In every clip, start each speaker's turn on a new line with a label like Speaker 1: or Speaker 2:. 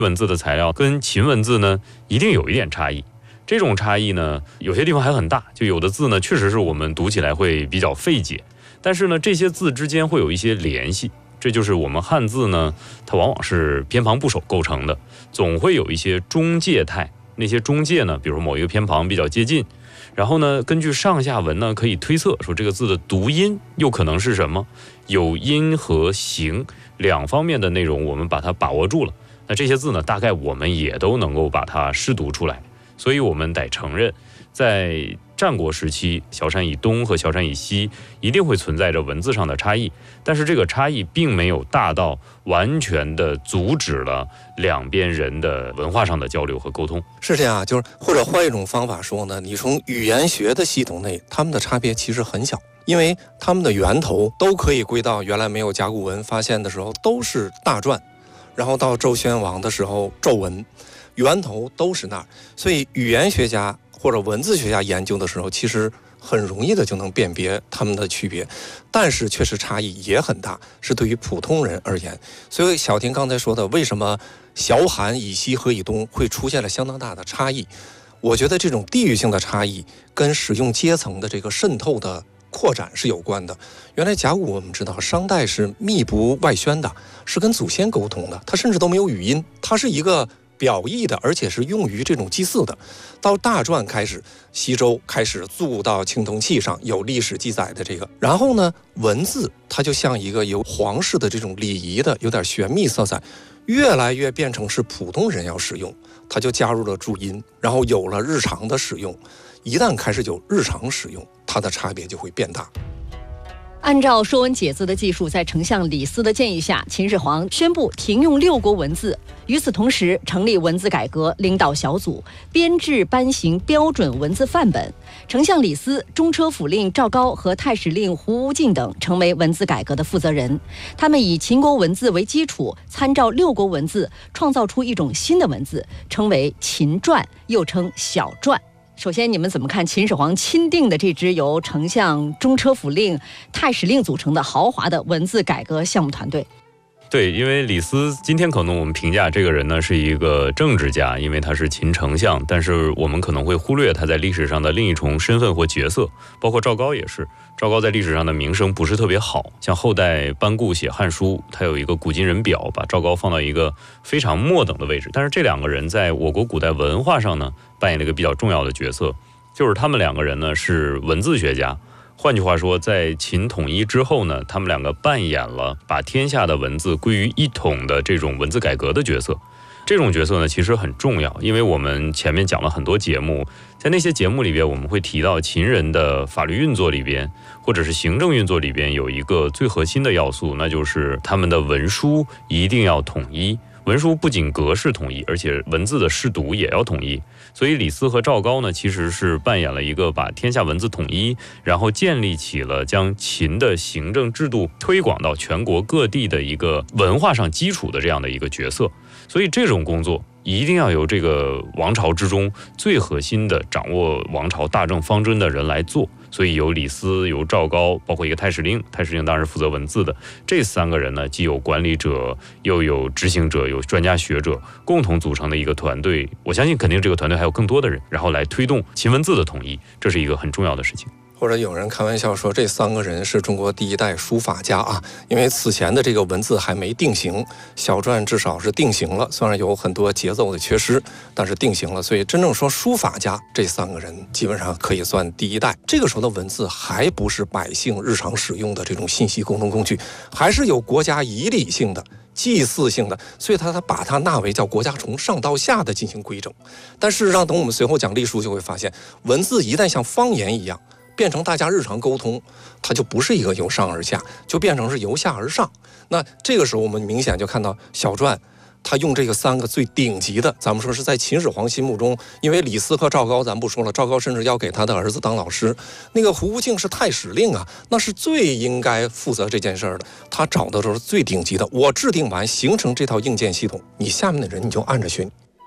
Speaker 1: 文字的材料跟秦文字呢一定有一点差异。这种差异呢，有些地方还很大，就有的字呢确实是我们读起来会比较费解，但是呢这些字之间会有一些联系。这就是我们汉字呢，它往往是偏旁部首构成的，总会有一些中介态。那些中介呢，比如某一个偏旁比较接近，然后呢，根据上下文呢，可以推测说这个字的读音又可能是什么，有音和形两方面的内容，我们把它把握住了。那这些字呢，大概我们也都能够把它识读出来。所以我们得承认，在战国时期，崤山以东和崤山以西一定会存在着文字上的差异，但是这个差异并没有大到完全的阻止了两边人的文化上的交流和沟通。
Speaker 2: 是这样啊，就是或者换一种方法说呢，你从语言学的系统内，它们的差别其实很小，因为它们的源头都可以归到原来没有甲骨文发现的时候都是大篆，然后到周宣王的时候纣文，源头都是那儿，所以语言学家或者文字学家研究的时候，其实很容易的就能辨别它们的区别，但是确实差异也很大，是对于普通人而言。所以小婷刚才说的，为什么崤函以西和以东会出现了相当大的差异？我觉得这种地域性的差异跟使用阶层的这个渗透的扩展是有关的。原来甲骨我们知道，商代是密不外宣的，是跟祖先沟通的，它甚至都没有语音，它是一个表意的，而且是用于这种祭祀的。到大篆开始，西周开始铸到青铜器上，有历史记载的这个。然后呢，文字它就像一个由皇室的这种礼仪的，有点玄秘色彩，越来越变成是普通人要使用，它就加入了注音，然后有了日常的使用。一旦开始有日常使用，它的差别就会变大。
Speaker 3: 按照《说文解字》的技术，在丞相李斯的建议下，秦始皇宣布停用六国文字。与此同时，成立文字改革领导小组，编制颁行标准文字范本。丞相李斯、中车府令赵高和太史令胡无敬等成为文字改革的负责人。他们以秦国文字为基础，参照六国文字，创造出一种新的文字，称为秦篆，又称小篆。首先，你们怎么看秦始皇钦定的这支由丞相、中车府令、太史令组成的豪华的文字改革项目团队？
Speaker 1: 对，因为李斯今天可能我们评价这个人呢是一个政治家，因为他是秦丞相，但是我们可能会忽略他在历史上的另一重身份或角色，包括赵高也是。赵高在历史上的名声不是特别好，像后代班固写《汉书》，他有一个古今人表，把赵高放到一个非常末等的位置。但是这两个人在我国古代文化上呢，扮演了一个比较重要的角色，就是他们两个人呢是文字学家。换句话说，在秦统一之后呢，他们两个扮演了把天下的文字归于一统的这种文字改革的角色。这种角色呢其实很重要，因为我们前面讲了很多节目，在那些节目里边我们会提到秦人的法律运作里边或者是行政运作里边有一个最核心的要素，那就是他们的文书一定要统一。文书不仅格式统一，而且文字的识读也要统一。所以李斯和赵高呢，其实是扮演了一个把天下文字统一，然后建立起了将秦的行政制度推广到全国各地的一个文化上基础的这样的一个角色。所以这种工作一定要由这个王朝之中最核心的掌握王朝大政方针的人来做。所以由李斯、由赵高，包括一个太史令，太史令当然是负责文字的，这三个人呢，既有管理者，又有执行者，有专家学者，共同组成的一个团队。我相信肯定这个团队还有更多的人，然后来推动秦文字的统一，这是一个很重要的事情。
Speaker 2: 或者有人开玩笑说，这三个人是中国第一代书法家啊，因为此前的这个文字还没定型，小篆至少是定型了，虽然有很多节奏的缺失，但是定型了，所以真正说书法家，这三个人基本上可以算第一代。这个时候的文字还不是百姓日常使用的这种信息沟通工具，还是有国家仪礼性的、祭祀性的，所以他把它纳为叫国家从上到下的进行规整。但事实上，等我们随后讲隶书就会发现，文字一旦像方言一样变成大家日常沟通，它就不是一个由上而下，就变成是由下而上。那这个时候我们明显就看到小篆他用这个三个最顶级的，咱们说是在秦始皇心目中，因为李斯和赵高咱不说了，赵高甚至要给他的儿子当老师，那个胡无敬是太史令啊，那是最应该负责这件事的，他找的都是最顶级的，我制定完形成这套硬件系统，你下面的人你就按着学。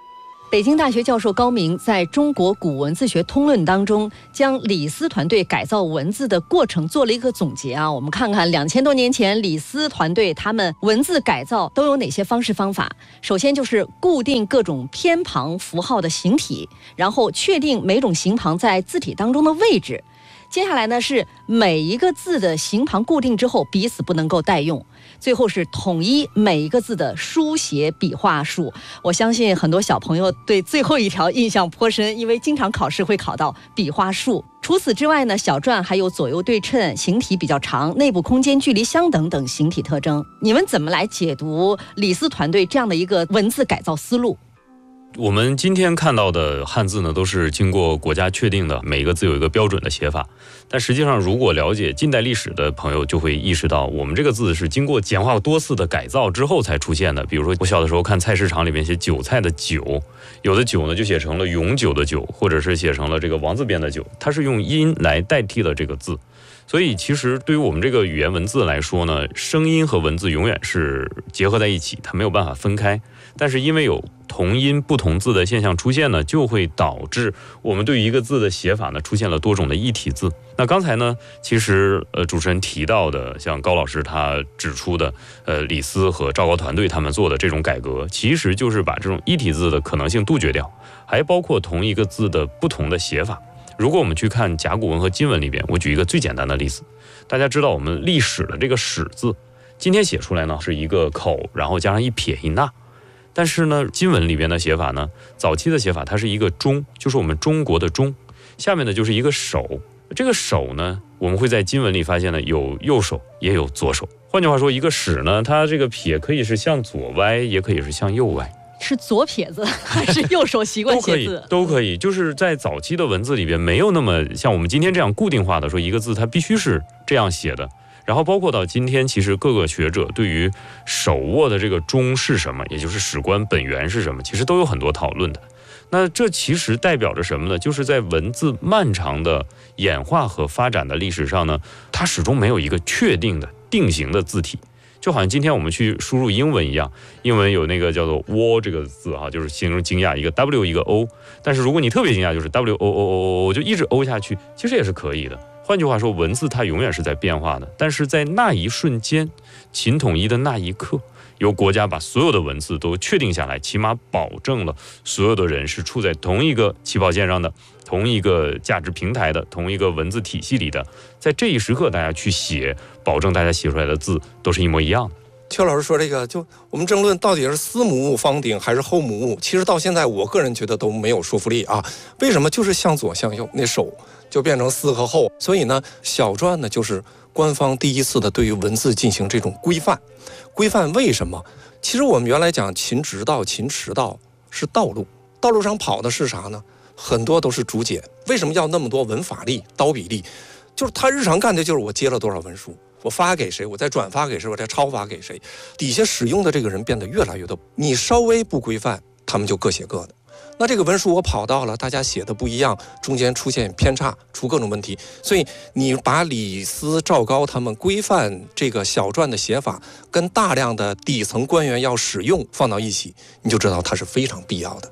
Speaker 3: 北京大学教授高明在中国古文字学通论当中，将李斯团队改造文字的过程做了一个总结啊。我们看看2000多年前李斯团队他们文字改造都有哪些方式方法。首先就是固定各种偏旁符号的形体，然后确定每种形旁在字体当中的位置。接下来呢是每一个字的形旁固定之后彼此不能够代用，最后是统一每一个字的书写笔画数。我相信很多小朋友对最后一条印象颇深，因为经常考试会考到笔画数。除此之外呢，小篆还有左右对称、形体比较长、内部空间距离相等等形体特征。你们怎么来解读李斯团队这样的一个文字改造思路？
Speaker 1: 我们今天看到的汉字呢，都是经过国家确定的，每一个字有一个标准的写法。但实际上，如果了解近代历史的朋友就会意识到，我们这个字是经过简化多次的改造之后才出现的。比如说，我小的时候看菜市场里面写韭菜的韭，有的韭呢就写成了永久的久，或者是写成了这个王字边的久，它是用音来代替了这个字。所以其实对于我们这个语言文字来说呢，声音和文字永远是结合在一起，它没有办法分开。但是因为有同音不同字的现象出现呢，就会导致我们对于一个字的写法呢出现了多种的异体字。那刚才呢，其实主持人提到的，像高老师他指出的，李斯和赵高团队他们做的这种改革，其实就是把这种异体字的可能性杜绝掉，还包括同一个字的不同的写法。如果我们去看甲骨文和金文里边，我举一个最简单的例子，大家知道我们历史的这个史字，今天写出来呢是一个口，然后加上一撇一捺。但是呢，金文里边的写法呢，早期的写法它是一个中，就是我们中国的中，下面呢就是一个手。这个手呢，我们会在金文里发现呢有右手也有左手。换句话说，一个史呢，它这个撇可以是向左歪，也可以是向右歪。
Speaker 3: 是左撇子还是右手习惯写字？
Speaker 1: 都可以，就是在早期的文字里边没有那么像我们今天这样固定化的说一个字它必须是这样写的。然后包括到今天，其实各个学者对于手握的这个中是什么，也就是史官本源是什么，其实都有很多讨论的。那这其实代表着什么呢？就是在文字漫长的演化和发展的历史上呢，它始终没有一个确定的定型的字体。就好像今天我们去输入英文一样，英文有那个叫做 "wo" 这个字哈，就是形容惊讶，一个 W 一个 O， 但是如果你特别惊讶，就是 WOOO， 就一直 O 下去，其实也是可以的。换句话说，文字它永远是在变化的，但是在那一瞬间，秦统一的那一刻，由国家把所有的文字都确定下来，起码保证了所有的人是处在同一个起跑线上的，同一个价值平台的，同一个文字体系里的，在这一时刻大家去写，保证大家写出来的字都是一模一样的。
Speaker 2: 邱老师说这个，就我们争论到底是司母戊方鼎还是后母戊，其实到现在我个人觉得都没有说服力啊。为什么？就是向左向右，那手就变成司和后。所以呢，小篆呢就是官方第一次的对于文字进行这种规范。规范为什么？其实我们原来讲秦直道、秦驰道是道路，道路上跑的是啥呢？很多都是竹简。为什么要那么多文法力、刀笔力？就是他日常干的就是我接了多少文书，我发给谁，我再转发给谁，我再抄发给谁，底下使用的这个人变得越来越多。你稍微不规范，他们就各写各的。那这个文书我跑到了，大家写的不一样，中间出现偏差，出各种问题。所以你把李斯、赵高他们规范这个小篆的写法，跟大量的底层官员要使用放到一起，你就知道它是非常必要的。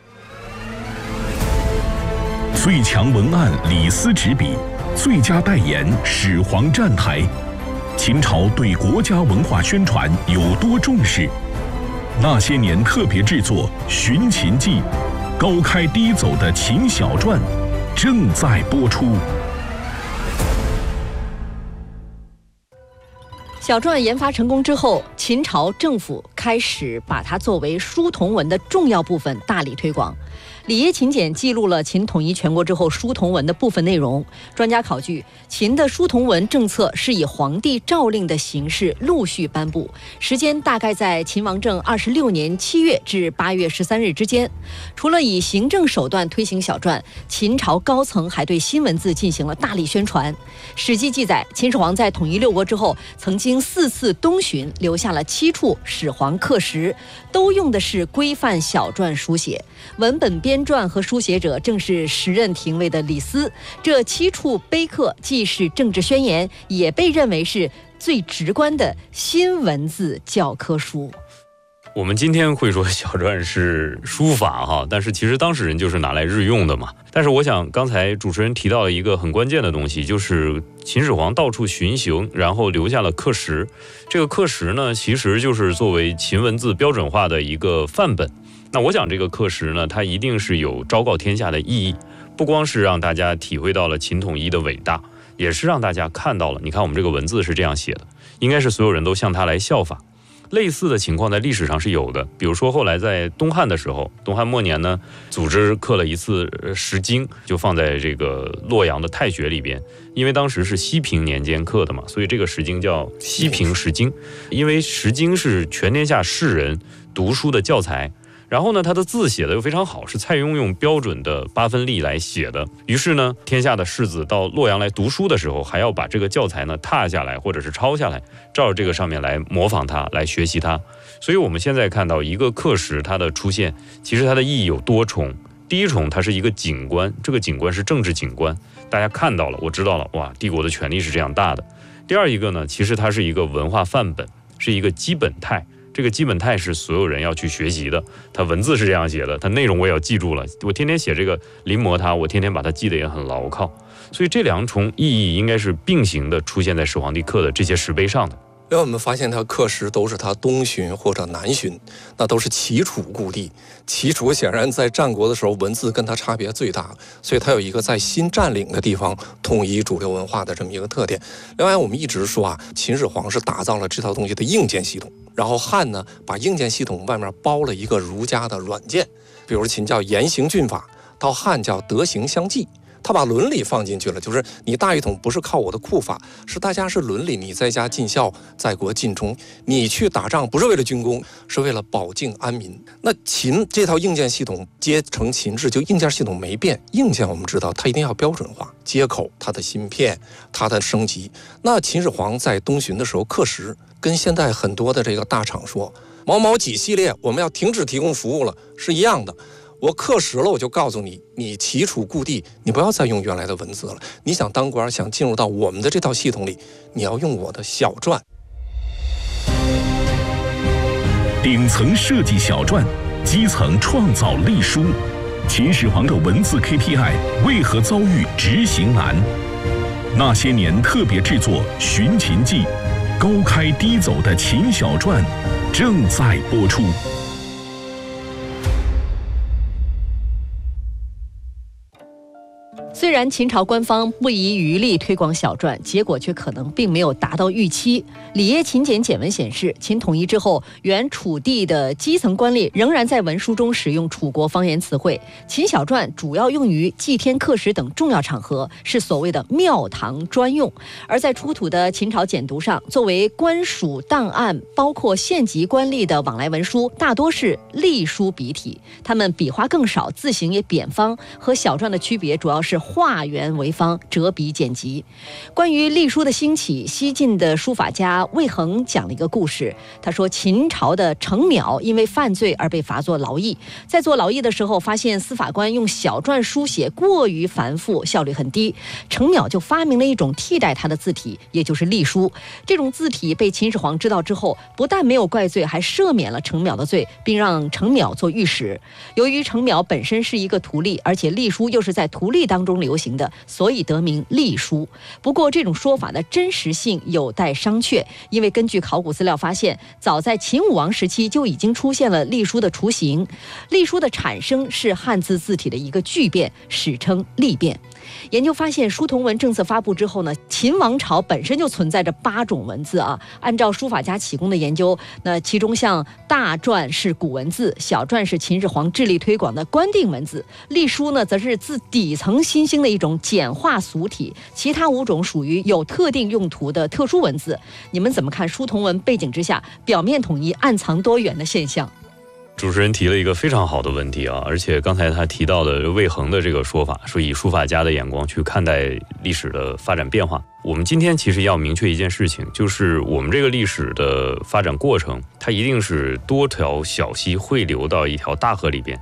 Speaker 4: 最强文案李斯执笔，最佳代言始皇站台。秦朝对国家文化宣传有多重视？那些年特别制作《寻秦记》，高开低走的秦小篆正在播出。
Speaker 3: 小篆研发成功之后，秦朝政府开始把它作为书同文的重要部分大力推广。里耶秦简记录了秦统一全国之后书同文的部分内容。专家考据，秦的书同文政策是以皇帝诏令的形式陆续颁布，时间大概在秦王政26年7月至8月13日之间。除了以行政手段推行小篆，秦朝高层还对新文字进行了大力宣传。史记记载，秦始皇在统一6国之后，曾经4次东巡，留下了7处始皇刻石，都用的是规范小篆书写。文本编撰和书写者正是时任廷尉的李斯。这7处碑刻既是政治宣言，也被认为是最直观的新文字教科书。
Speaker 1: 我们今天会说小篆是书法哈，但是其实当事人就是拿来日用的嘛。但是我想刚才主持人提到了一个很关键的东西，就是秦始皇到处巡行，然后留下了刻石。这个刻石呢，其实就是作为秦文字标准化的一个范本。那我讲这个刻石呢，它一定是有昭告天下的意义，不光是让大家体会到了秦统一的伟大，也是让大家看到了，你看我们这个文字是这样写的，应该是所有人都向他来效法。类似的情况在历史上是有的，比如说后来在东汉的时候，东汉末年呢，组织刻了一次石经，就放在这个洛阳的太学里边，因为当时是西平年间刻的嘛，所以这个石经叫西平石经。因为石经是全天下士人读书的教材，然后呢，他的字写的又非常好，是蔡邕用标准的8分隶来写的。于是呢，天下的士子到洛阳来读书的时候，还要把这个教材呢踏下来，或者是抄下来，照着这个上面来模仿它，来学习它。所以我们现在看到一个刻石它的出现，其实它的意义有多重。第一重，它是一个景观，这个景观是政治景观，大家看到了，我知道了，哇，帝国的权力是这样大的。第二一个呢，其实它是一个文化范本，是一个基本态。这个基本态是所有人要去学习的，它文字是这样写的，它内容我也要记住了，我天天写这个临摹它，我天天把它记得也很牢靠。所以这两重意义应该是并行的出现在始皇帝刻的这些石碑上的。
Speaker 2: 因为我们发现他刻石都是他东巡或者南巡，那都是齐楚故地。齐楚显然在战国的时候文字跟他差别最大，所以他有一个在新占领的地方统一主流文化的这么一个特点。另外我们一直说啊，秦始皇是打造了这套东西的硬件系统，然后汉呢把硬件系统外面包了一个儒家的软件，比如秦叫严刑峻法，到汉叫德行相济。他把伦理放进去了，就是你大一统不是靠我的库法，是大家是伦理，你在家尽孝，在国尽忠，你去打仗不是为了军功，是为了保境安民。那秦这套硬件系统接成秦制，就硬件系统没变，硬件我们知道它一定要标准化，接口、它的芯片、它的升级。那秦始皇在东巡的时候刻石，跟现在很多的这个大厂说某某几系列我们要停止提供服务了是一样的。我刻石了，我就告诉你，你齐楚故地，你不要再用原来的文字了。你想当官，想进入到我们的这套系统里，你要用我的小篆。
Speaker 4: 顶层设计小篆，基层创造隶书。秦始皇的文字 KPI 为何遭遇执行难？那些年特别制作《寻秦记》，高开低走的秦小篆正在播出。
Speaker 3: 虽然秦朝官方不遗余力推广小篆，结果却可能并没有达到预期。里耶秦简简文显示，秦统一之后，原楚地的基层官吏仍然在文书中使用楚国方言词汇。秦小篆主要用于祭天刻石等重要场合，是所谓的庙堂专用。而在出土的秦朝简牍上，作为官署档案，包括县级官吏的往来文书，大多是隶书笔体，它们笔画更少，字形也扁方，和小篆的区别主要是画圆为方，折笔简急。关于隶书的兴起，西晋的书法家魏衡讲了一个故事。他说，秦朝的程邈因为犯罪而被罚做劳役，在做劳役的时候，发现司法官用小篆书写过于繁复，效率很低，程邈就发明了一种替代他的字体，也就是隶书。这种字体被秦始皇知道之后，不但没有怪罪，还赦免了程邈的罪，并让程邈做御史。由于程邈本身是一个徒隶，而且隶书又是在徒隶当中流行的，所以得名隶书。不过这种说法的真实性有待商榷，因为根据考古资料发现，早在秦武王时期就已经出现了隶书的雏形。隶书的产生是汉字字体的一个巨变，史称隶变。研究发现，书同文政策发布之后呢，秦王朝本身就存在着8种文字啊。按照书法家启功的研究，那其中像大篆是古文字，小篆是秦始皇致力推广的官定文字，隶书呢则是自底层新兴的一种简化俗体，其他5种属于有特定用途的特殊文字。你们怎么看书同文背景之下表面统一暗藏多元的现象？
Speaker 1: 主持人提了一个非常好的问题啊，而且刚才他提到的魏衡的这个说法，说以书法家的眼光去看待历史的发展变化。我们今天其实要明确一件事情，就是我们这个历史的发展过程，它一定是多条小溪汇流到一条大河里边。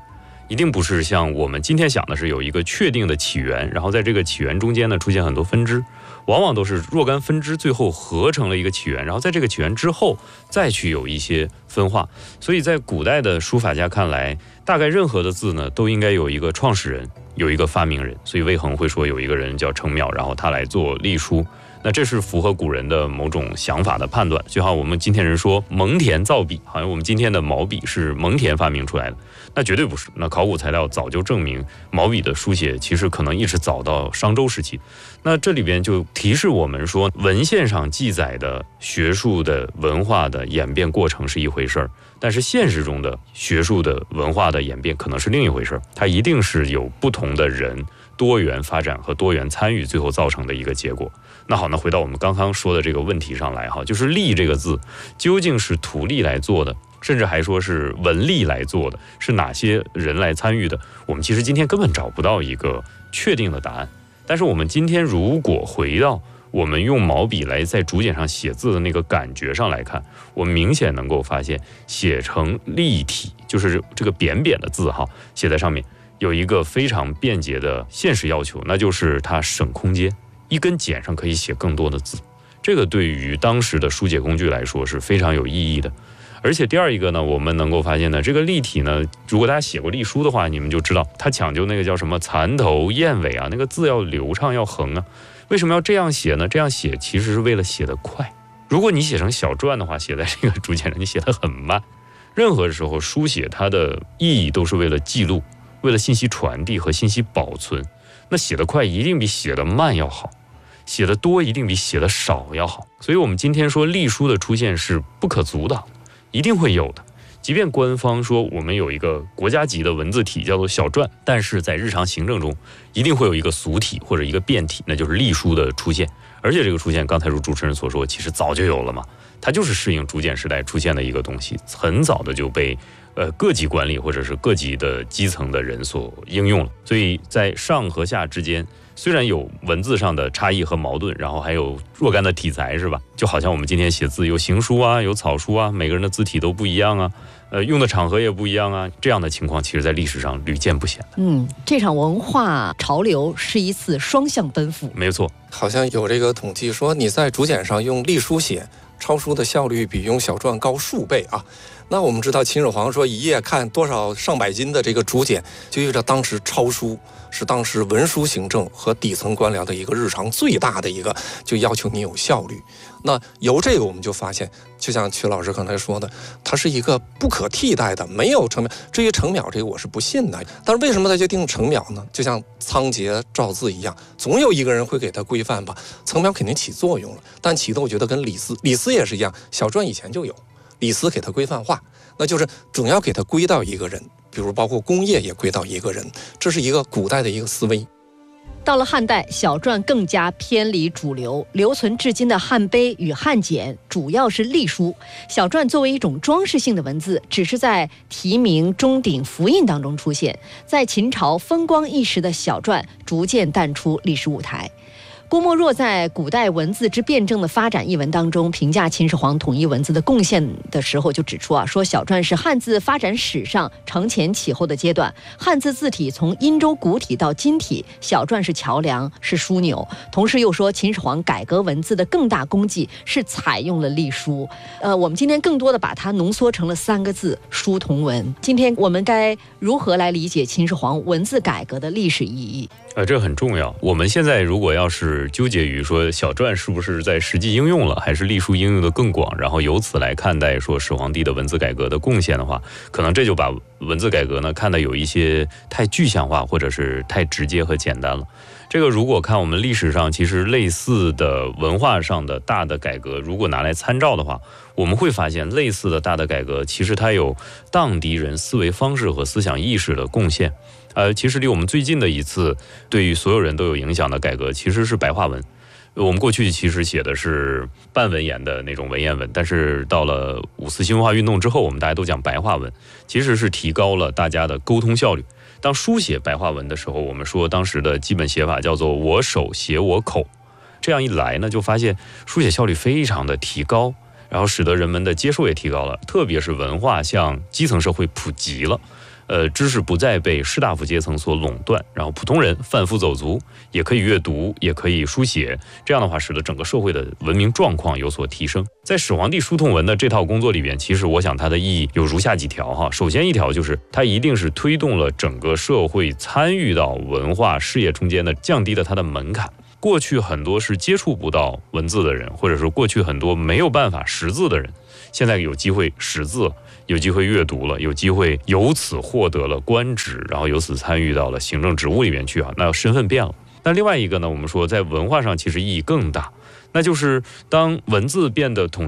Speaker 1: 一定不是像我们今天想的是有一个确定的起源，然后在这个起源中间呢出现很多分支，往往都是若干分支最后合成了一个起源，然后在这个起源之后再去有一些分化。所以在古代的书法家看来，大概任何的字呢都应该有一个创始人，有一个发明人。所以魏衡会说有一个人叫程邈，然后他来做隶书，那这是符合古人的某种想法的判断。就好像我们今天人说蒙恬造笔，好像我们今天的毛笔是蒙恬发明出来的，那绝对不是。那考古材料早就证明毛笔的书写其实可能一直早到商周时期。那这里边就提示我们说，文献上记载的学术的文化的演变过程是一回事儿，但是现实中的学术的文化的演变可能是另一回事儿，它一定是有不同的人多元发展和多元参与最后造成的一个结果。那好，那回到我们刚刚说的这个问题上来哈，就是隶这个字究竟是土隶来做的，甚至还说是文吏来做的，是哪些人来参与的，我们其实今天根本找不到一个确定的答案。但是我们今天如果回到我们用毛笔来在竹简上写字的那个感觉上来看，我们明显能够发现写成隶体，就是这个扁扁的字哈，写在上面有一个非常便捷的现实要求，那就是它省空间，一根简上可以写更多的字，这个对于当时的书写工具来说是非常有意义的。而且第二一个呢，我们能够发现呢，这个隶体呢，如果大家写过隶书的话，你们就知道它讲究那个叫什么蚕头燕尾啊，那个字要流畅要横啊。为什么要这样写呢？这样写其实是为了写得快。如果你写成小篆的话，写在这个竹简上，你写得很慢。任何时候书写它的意义都是为了记录，为了信息传递和信息保存。那写得快一定比写得慢要好，写得多一定比写得少要好。所以我们今天说隶书的出现是不可阻挡，一定会有的。即便官方说我们有一个国家级的文字体叫做小篆，但是在日常行政中一定会有一个俗体或者一个变体，那就是隶书的出现。而且这个出现，刚才如主持人所说，其实早就有了嘛，它就是适应竹简时代出现的一个东西，很早的就被各级官吏或者是各级的基层的人所应用了。所以在上和下之间，虽然有文字上的差异和矛盾，然后还有若干的体裁，是吧？就好像我们今天写字有行书啊，有草书啊，每个人的字体都不一样啊，用的场合也不一样啊，这样的情况其实在历史上屡见不鲜的。
Speaker 3: 这场文化潮流是一次双向奔赴。
Speaker 1: 没错，
Speaker 2: 好像有这个统计说，你在竹简上用隶书写，抄书的效率比用小篆高数倍啊。那我们知道秦始皇说一夜看多少上百斤的这个竹简，就意味着当时抄书是当时文书行政和底层官僚的一个日常最大的一个，就要求你有效率。那由这个我们就发现，就像曲老师刚才说的，它是一个不可替代的，没有程邈。至于程邈这个我是不信的，但是为什么他就定程邈呢？就像仓颉造字一样，总有一个人会给他规范吧。程邈肯定起作用了，但起的我觉得跟李斯也是一样，小篆以前就有，李斯给他规范化，那就是总要给他归到一个人，比如包括工业也归到一个人，这是一个古代的一个思维。
Speaker 3: 到了汉代，小篆更加偏离主流，留存至今的汉碑与汉简主要是隶书。小篆作为一种装饰性的文字，只是在题名、钟鼎、符印当中出现。在秦朝风光一时的小篆逐渐淡出历史舞台。郭沫若在《古代文字之辩证的发展》一文当中评价秦始皇统一文字的贡献的时候，就指出说小篆是汉字发展史上承前启后的阶段。汉字字体从殷周古体到今体，小篆是桥梁，是枢纽。同时又说秦始皇改革文字的更大功绩是采用了隶书。我们今天更多的把它浓缩成了3个字：书同文。今天我们该如何来理解秦始皇文字改革的历史意义？
Speaker 1: 这很重要。我们现在如果要是纠结于说小篆是不是在实际应用了，还是隶书应用的更广，然后由此来看待说始皇帝的文字改革的贡献的话，可能这就把文字改革呢看得有一些太具象化，或者是太直接和简单了。这个如果看我们历史上其实类似的文化上的大的改革，如果拿来参照的话，我们会发现类似的大的改革其实它有荡涤人思维方式和思想意识的贡献。其实离我们最近的一次对于所有人都有影响的改革其实是白话文。我们过去其实写的是半文言的那种文言文，但是到了5四新文化运动之后，我们大家都讲白话文，其实是提高了大家的沟通效率。当书写白话文的时候，我们说当时的基本写法叫做我手写我口，这样一来呢，就发现书写效率非常的提高，然后使得人们的接受也提高了，特别是文化向基层社会普及了。 知识不再被士大夫阶层所垄断，然后普通人贩夫走卒也可以阅读，也可以书写，这样的话使得整个社会的文明状况有所提升。在始皇帝书同文的这套工作里边，其实我想它的意义有如下几条哈。首先一条就是它一定是推动了整个社会参与到文化事业中间的，降低了它的门槛。过去很多是接触不到文字的人，或者是过去很多没有办法识字的人，现在有机会识字，有机会阅读了，有机会由此获得了官职，然后由此参与到了行政职务里面去啊，那身份变了。那另外一个呢，我们说在文化上其实意义更大，那就是当文字变得统